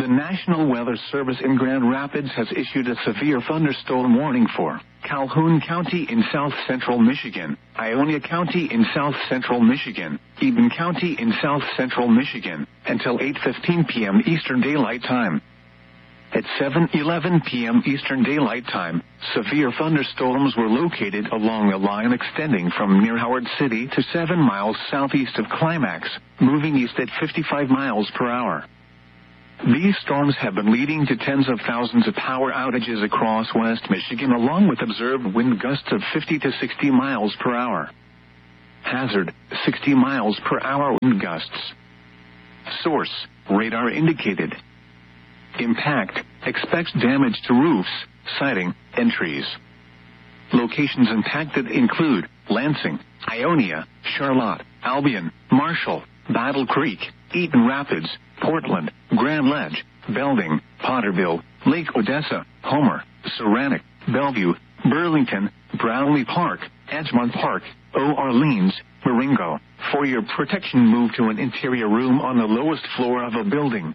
National Weather Service in Grand Rapids has issued a severe thunderstorm warning for Calhoun County in south-central Michigan, Ionia County in south-central Michigan, Eden County in south-central Michigan, until 8:15 p.m. Eastern Daylight Time. At 7:11 p.m. Eastern Daylight Time, severe thunderstorms were located along a line extending from near Howard City to 7 miles southeast of Climax, moving east at 55 miles per hour. These storms have been leading to tens of thousands of power outages across West Michigan, along with observed wind gusts of 50 to 60 miles per hour. Hazard, 60 miles per hour wind gusts. Source, radar indicated. Impact, expects damage to roofs, siding, and trees. Locations impacted include Lansing, Ionia, Charlotte, Albion, Marshall, Battle Creek, Eaton Rapids, Portland, Grand Ledge, Belding, Potterville, Lake Odessa, Homer, Saranac, Bellevue, Burlington, Brownlee Park, Edgemont Park, Orleans, Marengo. For your protection, move to an interior room on the lowest floor of a building.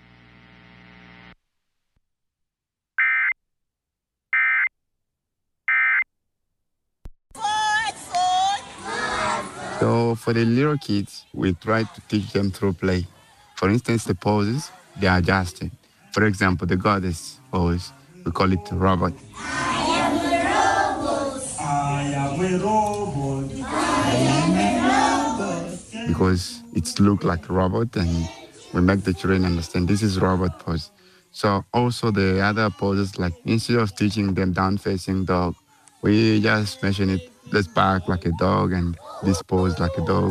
So for the little kids, we try to teach them through play. For instance, the poses, they are adjusted. For example, the goddess pose, we call it robot. I am a robot. I am a robot. I am a robot. Because it's look like a robot, and we make the children understand this is robot pose. So also the other poses, like instead of teaching them down-facing dog, we just mention it, let's bark like a dog and this pose like a dog.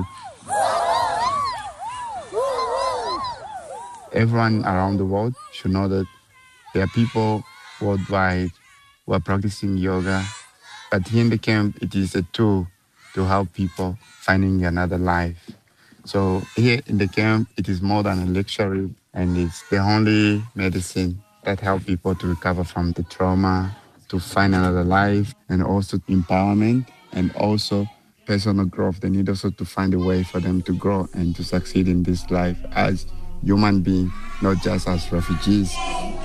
Everyone around the world should know that there are people worldwide who are practicing yoga. But here in the camp, it is a tool to help people finding another life. So here in the camp, it is more than a luxury, and it's the only medicine that helps people to recover from the trauma, to find another life, and also empowerment, and also personal growth. They need also to find a way for them to grow and to succeed in this life as human beings, not just as refugees.